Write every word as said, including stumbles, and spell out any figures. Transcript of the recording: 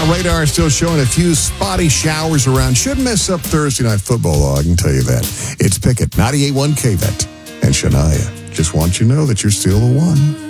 Yeah, radar is still showing a few spotty showers around. Should mess up Thursday night football, though, I can tell you that. It's Pickett, ninety-eight point one K V E T, and Shania. Just want you to know that you're still the one.